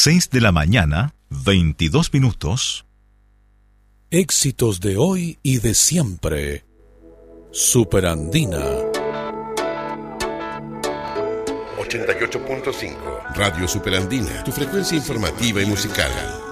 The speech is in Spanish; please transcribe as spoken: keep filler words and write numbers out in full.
seis de la mañana, veintidós minutos. Éxitos de hoy y de siempre. Superandina. ochenta y ocho punto cinco. Radio Superandina, tu frecuencia informativa y musical.